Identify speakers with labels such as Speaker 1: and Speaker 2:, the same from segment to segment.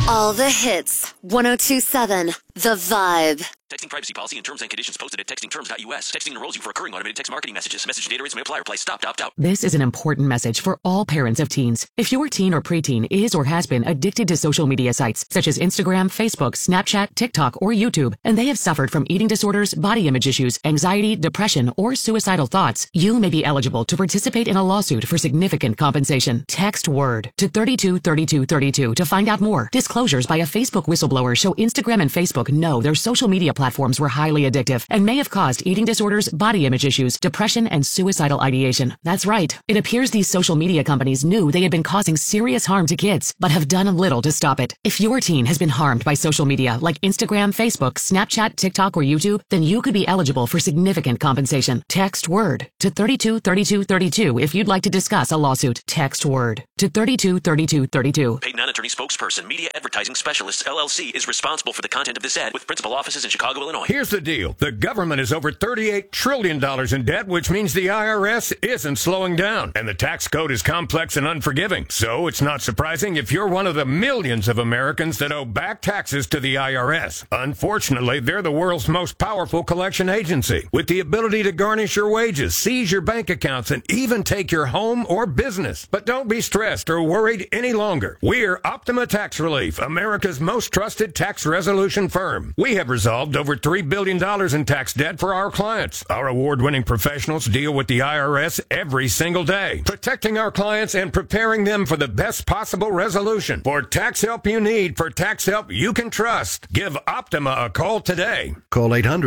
Speaker 1: All the hits. 102.7 The Vibe.
Speaker 2: Texting privacy policy and terms and conditions posted at textingterms.us. Texting enrolls you for recurring automated text marketing messages. Message data rates may apply. Reply stop to opt out.
Speaker 3: This is an important message for all parents of teens. If your teen or preteen is or has been addicted to social media sites such as Instagram, Facebook, Snapchat, TikTok, or YouTube, and they have suffered from eating disorders, body image issues, anxiety, depression, or suicidal thoughts, you may be eligible to participate in a lawsuit for significant compensation. Text WORD to 323232 to find out more. Disclosures by a Facebook whistleblower show Instagram and Facebook know their social media platforms were highly addictive and may have caused eating disorders, body image issues, depression, and suicidal ideation. That's right. It appears these social media companies knew they had been causing serious harm to kids, but have done little to stop it. If your teen has been harmed by social media like Instagram, Facebook, Snapchat, TikTok, or YouTube, then you could be eligible for significant compensation. Text WORD to 323232 if you'd like to discuss a lawsuit. Text WORD to 323232.
Speaker 2: Paid non-attorney spokesperson, Media Advertising Specialists, LLC, is responsible for the content of this ad with principal offices in Chicago, Illinois.
Speaker 4: Here's the deal. The government is over $38 trillion in debt, which means the IRS isn't slowing down. And the tax code is complex and unforgiving. So it's not surprising if you're one of the millions of Americans that owe back taxes to the IRS. Unfortunately, they're the world's most powerful collection agency, with the ability to garnish your wages, seize your bank accounts, and even take your home or business. But don't be stressed or worried any longer. We're Optima Tax Relief, America's most trusted tax resolution firm. We have resolved over $3 billion in tax debt for our clients. Our award-winning professionals deal with the IRS every single day, protecting our clients and preparing them for the best possible resolution. For tax help you need, for tax help you can trust, give Optima a call today.
Speaker 5: Call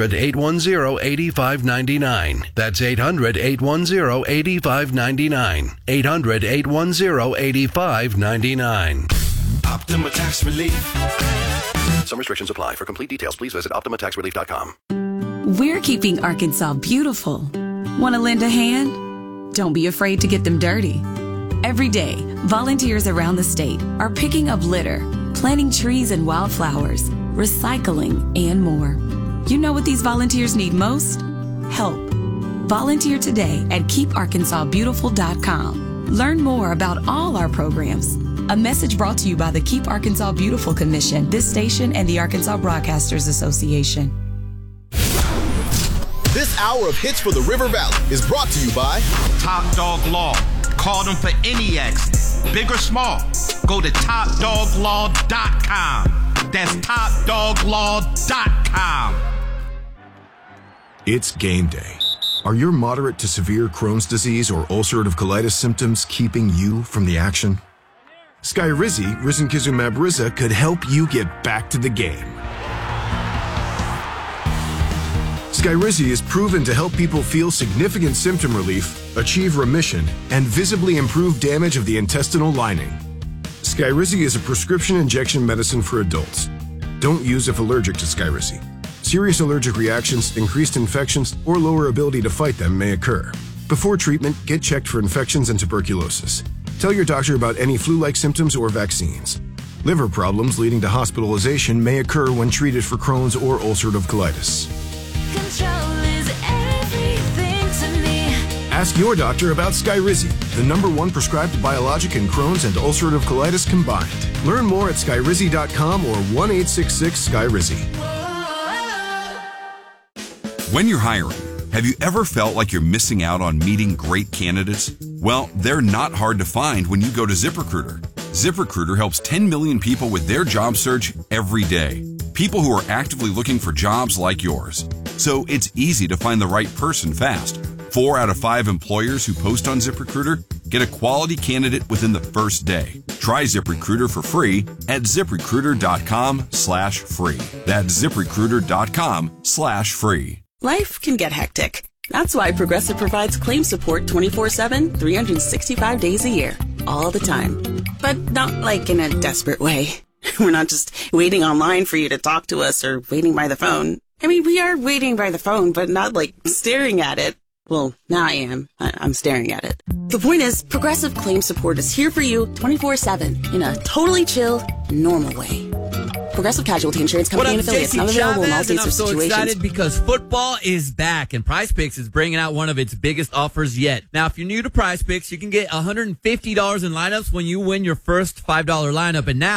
Speaker 5: 800-810-8599. That's 800-810-8599. 800-810-8599.
Speaker 6: Optima Tax Relief.
Speaker 5: Some restrictions apply. For complete details, please visit OptimaTaxRelief.com.
Speaker 7: We're keeping Arkansas beautiful. Want to lend a hand? Don't be afraid to get them dirty. Every day, volunteers around the state are picking up litter, planting trees and wildflowers, recycling, and more. You know what these volunteers need most? Help. Volunteer today at KeepArkansasBeautiful.com. Learn more about all our programs. A message brought to you by the Keep Arkansas Beautiful Commission, this station, and the Arkansas Broadcasters Association.
Speaker 6: This hour of hits for the River Valley is brought to you by
Speaker 8: Top Dog Law. Call them for any accident, big or small. Go to TopDogLaw.com. That's TopDogLaw.com.
Speaker 9: It's game day. Are your moderate to severe Crohn's disease or ulcerative colitis symptoms keeping you from the action? Skyrizi, risankizumab Riza, could help you get back to the game. Skyrizi is proven to help people feel significant symptom relief, achieve remission, and visibly improve damage of the intestinal lining. Skyrizi is a prescription injection medicine for adults. Don't use if allergic to Skyrizi. Serious allergic reactions, increased infections, or lower ability to fight them may occur. Before treatment, get checked for infections and tuberculosis. Tell your doctor about any flu-like symptoms or vaccines. Liver problems leading to hospitalization may occur when treated for Crohn's or ulcerative colitis.
Speaker 10: Control is everything to me.
Speaker 9: Ask your doctor about Skyrizi, the #1 prescribed biologic in Crohn's and ulcerative colitis combined. Learn more at skyrizi.com or 1-866-SKYRIZI.
Speaker 11: When you're hiring, have you ever felt like you're missing out on meeting great candidates? Well, they're not hard to find when you go to ZipRecruiter. ZipRecruiter helps 10 million people with their job search every day. People who are actively looking for jobs like yours. So it's easy to find the right person fast. 4 out of 5 employers who post on ZipRecruiter get a quality candidate within the first day. Try ZipRecruiter for free at ZipRecruiter.com/free. That's ZipRecruiter.com/free.
Speaker 12: Life can get hectic. That's why Progressive provides claim support 24/7, 365 days a year, all the time. But not like in a desperate way. We're not just waiting online for you to talk to us or waiting by the phone. I mean, we are waiting by the phone, but not like staring at it. Well, now I am. I'm staring at it. The point is, Progressive claim support is here for you 24/7 in a totally chill, normal way. Progressive Casualty Insurance Company and affiliates, not available in all states or situations.
Speaker 13: I'm so excited because football is back, and PrizePicks is bringing out one of its biggest offers yet. Now, if you're new to PrizePicks, you can get $150 in lineups when you win your first $5 lineup, and now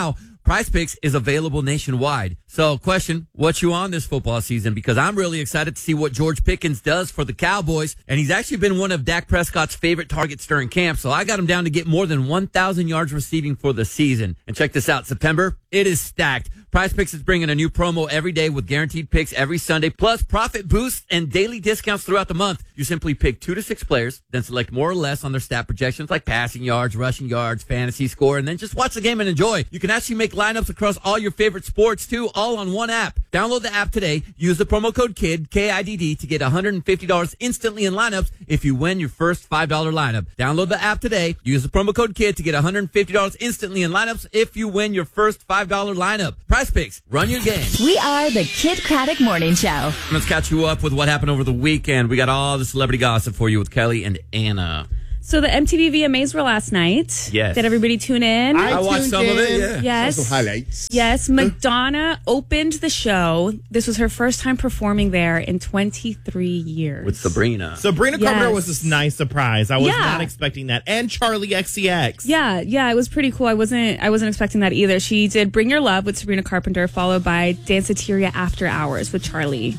Speaker 13: Prize Picks is available nationwide. So, question, what you on this football season? Because I'm really excited to see what George Pickens does for the Cowboys. And he's actually been one of Dak Prescott's favorite targets during camp. So I got him down to get more than 1,000 yards receiving for the season. And check this out, September, it is stacked. Prize Picks is bringing a new promo every day with guaranteed picks every Sunday, plus profit boosts and daily discounts throughout the month. You simply pick 2 to 6 players, then select more or less on their stat projections like passing yards, rushing yards, fantasy score, and then just watch the game and enjoy. You can actually make lineups across all your favorite sports too, all on one app. Download the app today. Use the promo code KIDD, K-I-D-D, to get $150 instantly in lineups if you win your first $5 lineup. Download the app today. Use the promo code KIDD to get $150 instantly in lineups if you win your first $5 lineup. Prize Picks, run your game.
Speaker 14: We are the Kid Craddock Morning Show.
Speaker 13: Let's catch you up with what happened over the weekend. We got all the celebrity gossip for you with Kelly and Anna.
Speaker 15: So the MTV VMAs were last night.
Speaker 13: Yes.
Speaker 15: Did everybody tune in?
Speaker 13: I watched some of it, yeah.
Speaker 15: Yes.
Speaker 16: Some highlights.
Speaker 15: Yes. Madonna opened the show. This was her first time performing there in 23 years.
Speaker 13: With Sabrina.
Speaker 16: Sabrina Carpenter
Speaker 15: Yes.
Speaker 16: was this nice surprise. I was not expecting that. And Charlie XCX.
Speaker 15: Yeah, it was pretty cool. I wasn't expecting that either. She did Bring Your Love with Sabrina Carpenter, followed by Danceteria After Hours with Charlie.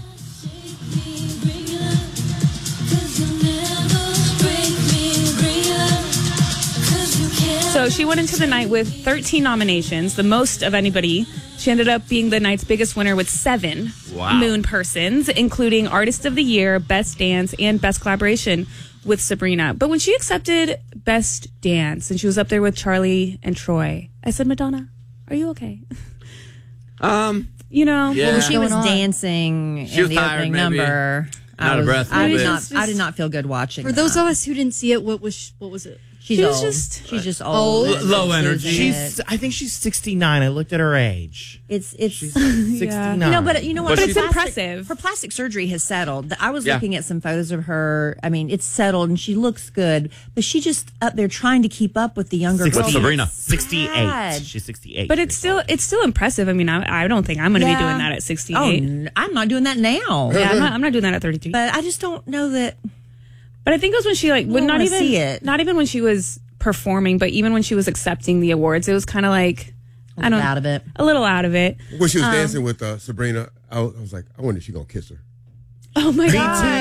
Speaker 15: So she went into the night with 13 nominations, the most of anybody. She ended up being the night's biggest winner with 7 Moon persons, including Artist of the Year, Best Dance, and Best Collaboration with Sabrina. But when she accepted Best Dance, and she was up there with Charlie and Troy, I said, Madonna, are you okay? You know,
Speaker 17: Yeah. Well, she was dancing
Speaker 13: She was
Speaker 17: in the
Speaker 13: tired,
Speaker 17: opening
Speaker 13: maybe.
Speaker 17: number.
Speaker 13: Out of breath a
Speaker 17: I
Speaker 13: little
Speaker 17: did not feel good watching.
Speaker 18: For those
Speaker 17: that.
Speaker 18: of us who didn't see it, what was it?
Speaker 17: She's
Speaker 18: She was
Speaker 17: old. She's just old.
Speaker 13: Low energy.
Speaker 16: I think she's 69. I looked at her age.
Speaker 17: It's
Speaker 16: She's 69.
Speaker 17: No, but you know what?
Speaker 15: But it's
Speaker 17: Her plastic-
Speaker 15: impressive.
Speaker 17: Her plastic surgery has settled. I was
Speaker 13: Yeah.
Speaker 17: looking at some photos of her. I mean, it's settled and she looks good, but she just up there trying to keep up with the younger girls.
Speaker 13: With Sabrina.
Speaker 16: 68.
Speaker 17: Sad.
Speaker 16: She's 68.
Speaker 15: But it's still impressive. I mean, I don't think I'm going to be doing that at 68.
Speaker 17: Oh, I'm not doing that now.
Speaker 15: Yeah, I'm not doing that at 33.
Speaker 17: But I just don't know that.
Speaker 15: But I think it was when she would not
Speaker 17: wanna
Speaker 15: even
Speaker 17: see it.
Speaker 15: not even when she was performing, but even when she was accepting the awards, it was kind of like
Speaker 17: A little out of it.
Speaker 15: A little out of it.
Speaker 19: When she was dancing with Sabrina, I was like, I wonder if she's gonna kiss her.
Speaker 15: Oh my god!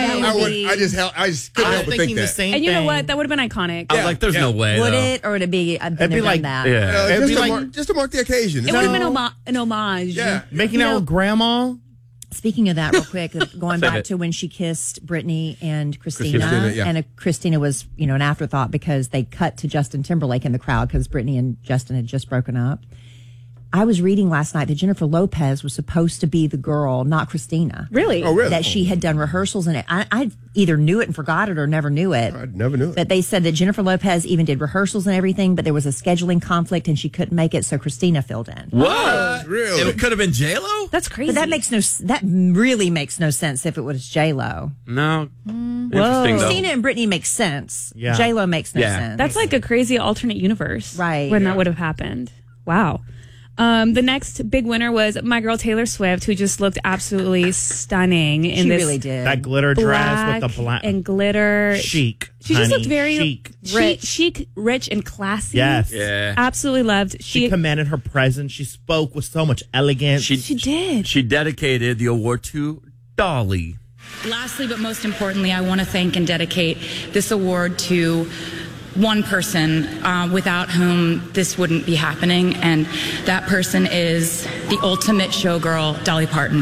Speaker 19: I just couldn't help but think that.
Speaker 15: And you know what? That would have been iconic.
Speaker 13: I was like, there's no way.
Speaker 17: Would
Speaker 13: though.
Speaker 17: it, or would it be? I've been there, done that.
Speaker 19: Just to mark the occasion.
Speaker 15: It would have been an homage.
Speaker 19: Yeah.
Speaker 16: Making out with grandma.
Speaker 17: Speaking of that, real quick, going
Speaker 16: Save
Speaker 17: back
Speaker 16: it.
Speaker 17: to when she kissed Britney and Christina,
Speaker 19: Christina, yeah.
Speaker 17: and Christina was, an afterthought because they cut to Justin Timberlake in the crowd because Britney and Justin had just broken up. I was reading last night that Jennifer Lopez was supposed to be the girl, not Christina.
Speaker 15: Really?
Speaker 19: Oh, really?
Speaker 17: That she had done rehearsals in it. I either knew it and forgot it or never knew it.
Speaker 19: I never knew it.
Speaker 17: But they said that Jennifer Lopez even did rehearsals and everything, but there was a scheduling conflict and she couldn't make it, so Christina filled in.
Speaker 13: What?
Speaker 19: Really?
Speaker 13: It could have been J-Lo?
Speaker 15: That's crazy.
Speaker 17: But that really makes no sense if it was J-Lo.
Speaker 13: No.
Speaker 15: Whoa.
Speaker 13: Interesting, though.
Speaker 17: Christina and Britney makes sense.
Speaker 16: Yeah.
Speaker 17: J-Lo makes no sense.
Speaker 15: That's like a crazy alternate universe,
Speaker 17: Right.
Speaker 15: When that would have happened. Wow. The next big winner was my girl Taylor Swift, who just looked absolutely stunning in
Speaker 17: She
Speaker 15: this
Speaker 17: really did.
Speaker 16: That glitter dress with the
Speaker 15: black and glitter.
Speaker 16: Chic.
Speaker 15: She just
Speaker 16: honey,
Speaker 15: looked very
Speaker 16: chic.
Speaker 15: chic, rich, and classy.
Speaker 16: Yes.
Speaker 13: Yeah.
Speaker 15: Absolutely loved.
Speaker 16: She commanded her presence. She spoke with so much elegance.
Speaker 15: She did.
Speaker 13: She dedicated the award to Dolly.
Speaker 20: Lastly, but most importantly, I want to thank and dedicate this award to one person without whom this wouldn't be happening, and that person is the ultimate showgirl, Dolly Parton.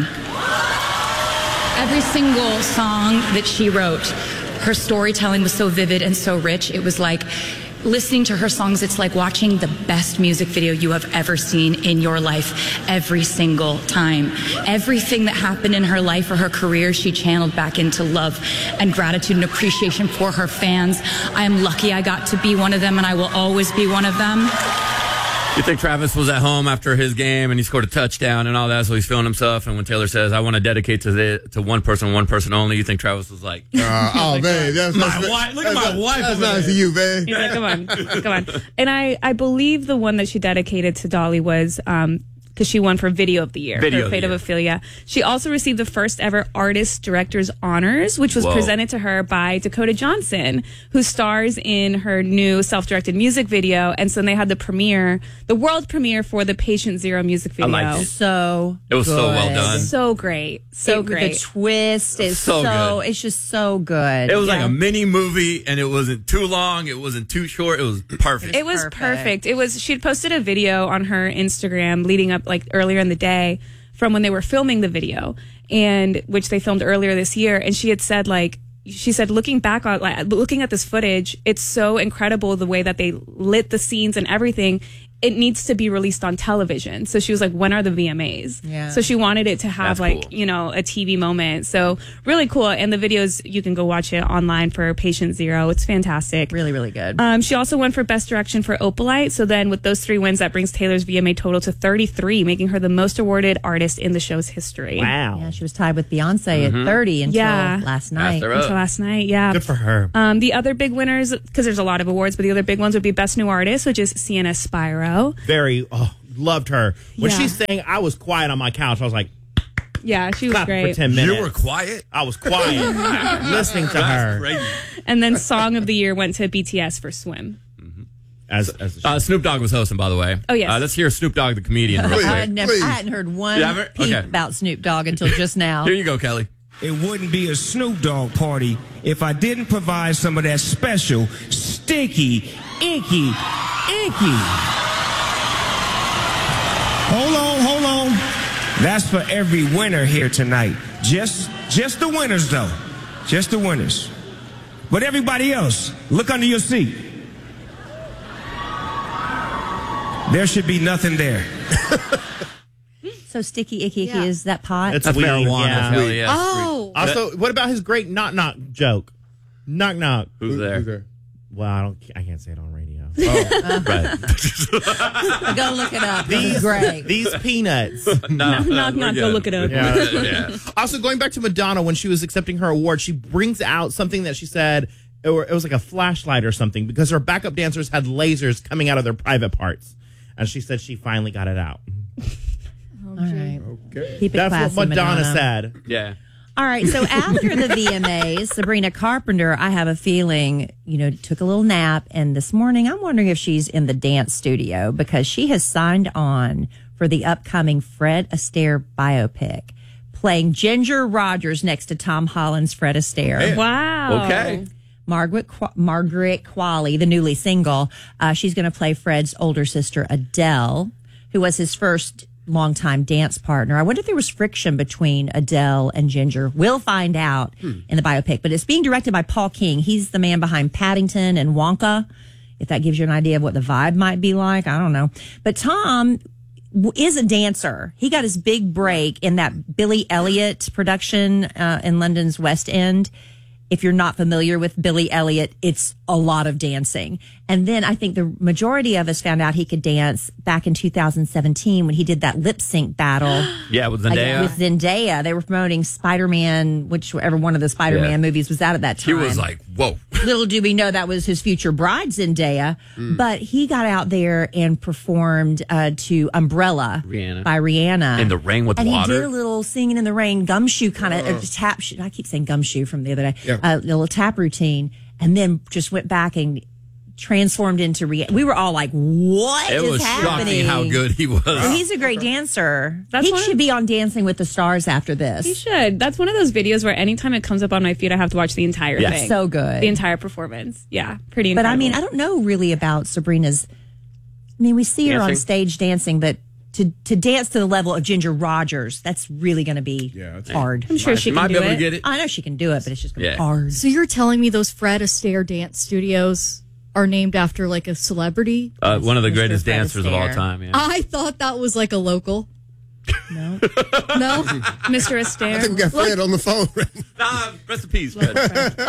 Speaker 20: Every single song that she wrote, her storytelling was so vivid and so rich. It was like listening to her songs, it's like watching the best music video you have ever seen in your life every single time. Everything that happened in her life or her career, she channeled back into love and gratitude and appreciation for her fans. I am lucky I got to be one of them, and I will always be one of them.
Speaker 13: You think Travis was at home after his game and he scored a touchdown and all that, so he's feeling himself, and when Taylor says, I want to dedicate to one person only, you think Travis was like,
Speaker 19: oh, man. That's
Speaker 13: my wife. Look at my wife.
Speaker 19: That's
Speaker 13: over
Speaker 19: nice
Speaker 13: there.
Speaker 19: of you, man.
Speaker 15: He's like, come on. And I believe the one that she dedicated to Dolly was because she won for Video of the Year.
Speaker 13: Video
Speaker 15: for
Speaker 13: of the
Speaker 15: Fate of Ophelia. She also received the first ever Artist Director's Honors, which was presented to her by Dakota Johnson, who stars in her new self-directed music video. And so they had the world premiere for the Patient Zero music video.
Speaker 13: I liked it.
Speaker 17: So
Speaker 13: it was
Speaker 17: good.
Speaker 13: so well done.
Speaker 15: So great. So great.
Speaker 17: The twist is
Speaker 13: So good.
Speaker 17: it's just so good.
Speaker 13: It was like a mini movie, and it wasn't too long. It wasn't too short. It was perfect.
Speaker 15: It was perfect. She'd posted a video on her Instagram leading up like earlier in the day from when they were filming the video, and which they filmed earlier this year. And she had said looking back on, looking at this footage, it's so incredible the way that they lit the scenes and everything. It needs to be released on television. So she was like, when are the VMAs?
Speaker 17: Yeah.
Speaker 15: So she wanted it to have
Speaker 13: That's
Speaker 15: a TV moment. So really cool. And the videos, you can go watch it online for Patient Zero. It's fantastic.
Speaker 17: Really, really good.
Speaker 15: She also won for Best Direction for Opalite. So then with those 3 wins, that brings Taylor's VMA total to 33, making her the most awarded artist in the show's history.
Speaker 16: Wow.
Speaker 17: Yeah, she was tied with Beyonce at 30 until last night.
Speaker 15: Until last night, yeah.
Speaker 16: Good for her.
Speaker 15: The other big winners, because there's a lot of awards, but the other big ones would be Best New Artist, which is Sienna Spyro.
Speaker 16: Loved her. When
Speaker 15: Yeah.
Speaker 16: she sang, I was quiet on my couch. I was like,
Speaker 15: Yeah, she was
Speaker 16: clapped
Speaker 15: great.
Speaker 16: for 10 minutes.
Speaker 11: You were quiet?
Speaker 16: I was quiet listening to her.
Speaker 11: Crazy.
Speaker 15: And then Song of the Year went to BTS for Swim.
Speaker 16: As
Speaker 13: Snoop Dogg was hosting, by the way.
Speaker 15: Oh, yes.
Speaker 13: Let's hear Snoop Dogg, the comedian, real quick.
Speaker 17: I hadn't heard one peep about Snoop Dogg until just now.
Speaker 13: Here you go, Kelly.
Speaker 21: It wouldn't be a Snoop Dogg party if I didn't provide some of that special, sticky, inky. Hold on. That's for every winner here tonight. Just the winners, though. Just the winners. But everybody else, look under your seat. There should be nothing there.
Speaker 17: So sticky icky is that pot?
Speaker 16: It's weed,
Speaker 13: marijuana.
Speaker 16: yeah.
Speaker 18: Oh.
Speaker 16: Also, what about his great knock joke? Knock knock.
Speaker 13: Who's there?
Speaker 16: Well, I can't say it on radio.
Speaker 13: Right.
Speaker 17: Go look it up. This is great.
Speaker 16: These peanuts.
Speaker 15: Knock, go look it up.
Speaker 16: Yeah. Also, going back to Madonna, when she was accepting her award, she brings out something that she said, or it was like a flashlight or something, because her backup dancers had lasers coming out of their private parts. And she said she finally got it out.
Speaker 17: All right.
Speaker 19: Okay.
Speaker 17: Keep it
Speaker 16: That's
Speaker 17: classy,
Speaker 16: what Madonna
Speaker 17: Madonna
Speaker 16: said.
Speaker 13: Yeah.
Speaker 17: All right. So after the VMAs, Sabrina Carpenter, I have a feeling, took a little nap. And this morning, I'm wondering if she's in the dance studio because she has signed on for the upcoming Fred Astaire biopic, playing Ginger Rogers next to Tom Holland's Fred Astaire.
Speaker 13: Hey.
Speaker 15: Wow.
Speaker 13: Okay.
Speaker 17: Margaret Qualley, the newly single, she's going to play Fred's older sister, Adele, who was his first longtime dance partner. I wonder if there was friction between Adele and Ginger. We'll find out in the biopic, but it's being directed by Paul King. He's the man behind Paddington and Wonka, if that gives you an idea of what the vibe might be like. I don't know. But Tom is a dancer. He got his big break in that Billy Elliot production in London's West End. If you're not familiar with Billy Elliot, it's a lot of dancing. And then I think the majority of us found out he could dance back in 2017 when he did that lip sync battle.
Speaker 13: Yeah, with Zendaya.
Speaker 17: With Zendaya. They were promoting Spider-Man, whichever one of the Spider-Man movies was out at that time.
Speaker 13: He was like, whoa.
Speaker 17: Little do we know that was his future bride, Zendaya. But he got out there and performed to Umbrella by Rihanna.
Speaker 13: In the rain with
Speaker 17: and
Speaker 13: water.
Speaker 17: He did a little singing in the rain, gumshoe kind of tap. I keep saying gumshoe from the other day. A little tap routine. And then just went back and transformed into Rihanna. We were all like, what
Speaker 13: it
Speaker 17: is
Speaker 13: was
Speaker 17: happening?
Speaker 13: shocking how good he was.
Speaker 17: Well, he's a great dancer.
Speaker 15: That's
Speaker 17: he should be on Dancing with the Stars after this.
Speaker 15: He should. That's one of those videos where anytime it comes up on my feed, I have to watch the entire thing.
Speaker 17: So good.
Speaker 15: The entire performance. Yeah, pretty incredible.
Speaker 17: But I mean, I don't know really about Sabrina's. I mean, we see her on stage dancing, but to dance to the level of Ginger Rogers, that's really going to be hard.
Speaker 15: I'm sure she can do it.
Speaker 17: I know she can do it, but it's just going to be hard.
Speaker 18: So you're telling me those Fred Astaire dance studios are named after like a celebrity?
Speaker 13: One of the greatest dancers of all time. Yeah.
Speaker 18: I thought that was like a local.
Speaker 17: No.
Speaker 18: No?
Speaker 15: Mr. Astaire.
Speaker 19: I think we got Fred on the phone.
Speaker 13: Rest in peace, Fred.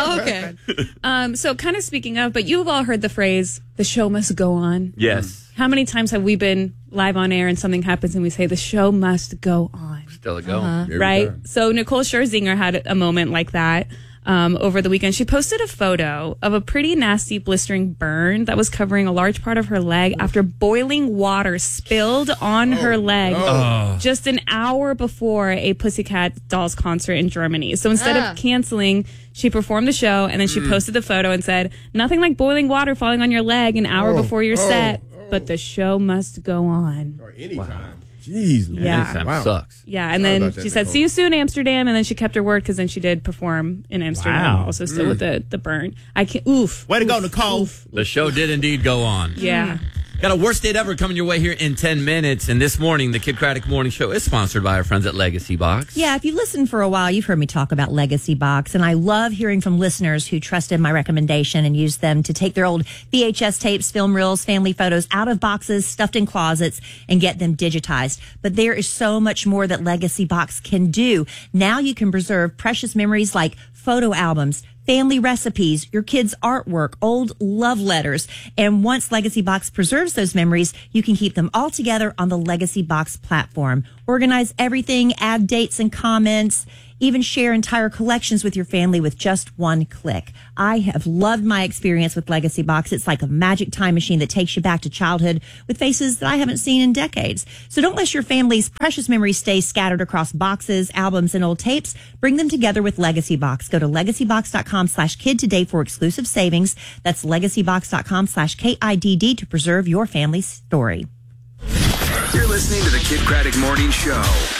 Speaker 18: Okay.
Speaker 15: So kind of speaking of, but you've all heard the phrase, the show must go on.
Speaker 13: Yes.
Speaker 15: How many times have we been live on air and something happens and we say, the show must go on?
Speaker 13: Still a go.
Speaker 15: Right? So Nicole Scherzinger had a moment like that. over the weekend. She posted a photo of a pretty nasty blistering burn that was covering a large part of her leg after boiling water spilled on her leg just an hour before a Pussycat Dolls concert in Germany. So instead of canceling, she performed the show and then she posted the photo and said, "Nothing like boiling water falling on your leg an hour before your set, but the show must go on."
Speaker 19: Or anytime. Jeez,
Speaker 15: yeah.
Speaker 13: Sucks.
Speaker 15: Yeah, and then she said, "See you soon, Amsterdam," and then she kept her word because then she did perform in Amsterdam also still with the burn. I can't.
Speaker 16: Way to go, Nicole.
Speaker 13: The show did indeed go on.
Speaker 15: Yeah.
Speaker 13: Got a worst date ever coming your way here in 10 minutes. And this morning, the Kid Craddock Morning Show is sponsored by our friends at Legacy Box.
Speaker 17: Yeah, if you've listened for a while, you've heard me talk about Legacy Box. And I love hearing from listeners who trusted my recommendation and used them to take their old VHS tapes, film reels, family photos out of boxes, stuffed in closets, and get them digitized. But there is so much more that Legacy Box can do. Now you can preserve precious memories like photo albums, family recipes, your kids' artwork, old love letters. And once Legacy Box preserves those memories, you can keep them all together on the Legacy Box platform. Organize everything, add dates and comments, even share entire collections with your family with just one click. I have loved my experience with Legacy Box. It's like a magic time machine that takes you back to childhood with faces that I haven't seen in decades. So don't let your family's precious memories stay scattered across boxes, albums, and old tapes. Bring them together with Legacy Box. Go to legacybox.com/kid today for exclusive savings. That's legacybox.com/KIDD to preserve your family's story.
Speaker 1: You're listening to the Kid Craddock Morning Show.